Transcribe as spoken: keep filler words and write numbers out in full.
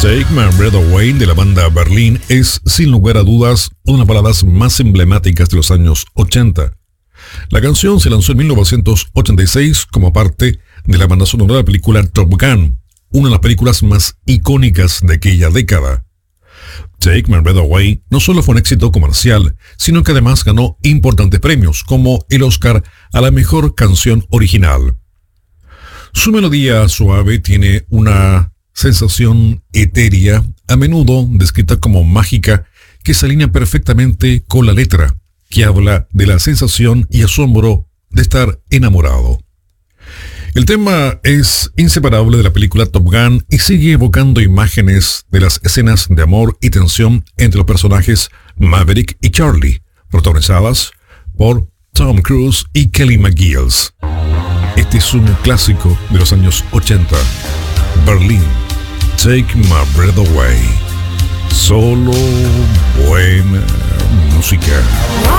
Take My Breath Away de la banda Berlín es, sin lugar a dudas, una de las baladas más emblemáticas de los años ochenta. La canción se lanzó en mil novecientos ochenta y seis como parte de la banda sonora de la película Top Gun, una de las películas más icónicas de aquella década. Take My Breath Away no solo fue un éxito comercial, sino que además ganó importantes premios, como el Oscar a la mejor canción original. Su melodía suave tiene una sensación etérea, a menudo descrita como mágica, que se alinea perfectamente con la letra, que habla de la sensación y asombro de estar enamorado. El tema es inseparable de la película Top Gun y sigue evocando imágenes de las escenas de amor y tensión entre los personajes Maverick y Charlie, protagonizadas por Tom Cruise y Kelly McGillis. Este es un clásico de los años ochenta. Berlín, Take My Breath Away. Solo buena música.